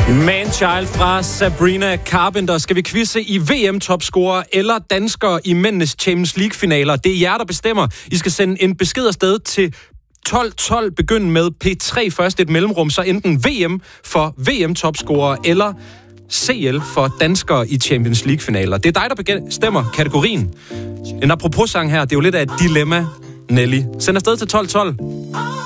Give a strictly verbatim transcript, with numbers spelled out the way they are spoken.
Man-Child fra Sabrina Carpenter. Skal vi quizze i V M-topscorer eller danskere i mændenes Champions League-finaler? Det er jer, der bestemmer. I skal sende en besked afsted til tolv tolv. Begynd med P tre først, et mellemrum, så enten V M for V M-topscorer eller C L for danskere i Champions League-finaler. Det er dig, der bestemmer kategorien. En apropos sang her, det er jo lidt af et dilemma, Nelly. Send afsted til tolv tolv.